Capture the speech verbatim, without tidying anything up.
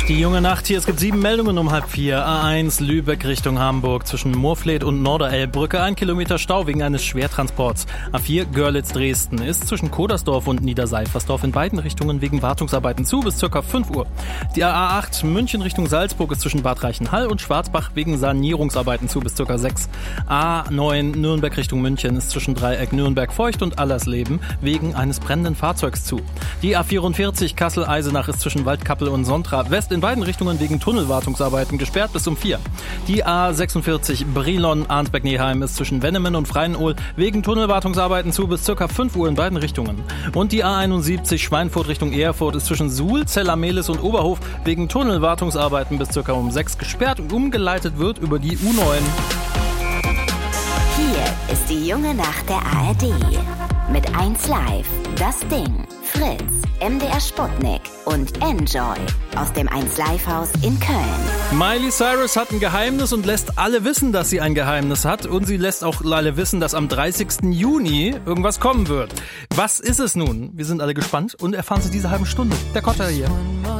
Die junge Nacht hier, es gibt sieben Meldungen um halb vier. A eins Lübeck Richtung Hamburg zwischen Moorfleet und Norderelbbrücke. Ein Kilometer Stau wegen eines Schwertransports. A vier Görlitz Dresden ist zwischen Kodersdorf und Niederseifersdorf in beiden Richtungen wegen Wartungsarbeiten zu bis ca. fünf Uhr. Die A acht München Richtung Salzburg ist zwischen Bad Reichenhall und Schwarzbach wegen Sanierungsarbeiten zu bis ca. sechs. A neun Nürnberg Richtung München ist zwischen Dreieck Nürnberg-Feucht und Allersleben wegen eines brennenden Fahrzeugs zu. Die A vierundvierzig Kassel-Eisenach ist zwischen Waldkappel und Sontra West in beiden Richtungen wegen Tunnelwartungsarbeiten gesperrt bis um vier. Die A sechsundvierzig Brilon-Arnsberg-Neheim ist zwischen Wennemen und Freienohl wegen Tunnelwartungsarbeiten zu bis ca. fünf Uhr in beiden Richtungen. Und die A einundsiebzig Schweinfurt Richtung Erfurt ist zwischen Suhl, Zeller-Mehlis und Oberhof wegen Tunnelwartungsarbeiten bis ca. um sechs gesperrt und umgeleitet wird über die U neun. Hier ist die junge Nacht der A R D. Mit eins Live, Das Ding, Fritz, M D R Sputnik und Enjoy aus dem eins Live Haus in Köln. Miley Cyrus hat ein Geheimnis und lässt alle wissen, dass sie ein Geheimnis hat. Und sie lässt auch alle wissen, dass am dreißigsten Juni irgendwas kommen wird. Was ist es nun? Wir sind alle gespannt und erfahren Sie diese halben Stunde. Der Kotter hier.